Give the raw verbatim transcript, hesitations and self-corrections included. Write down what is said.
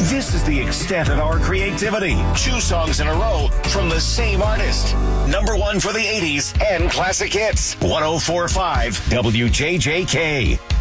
This is the extent of our creativity. Two songs in a row from the same artist. Number one for the eighties and classic hits. one oh four point five W J J K.